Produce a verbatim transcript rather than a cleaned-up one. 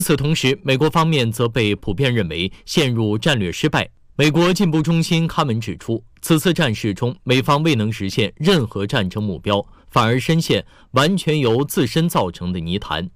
与此同时，美国方面则被普遍认为陷入战略失败。美国进步中心刊文指出，此次战事中，美方未能实现任何战争目标，反而深陷完全由自身造成的泥潭。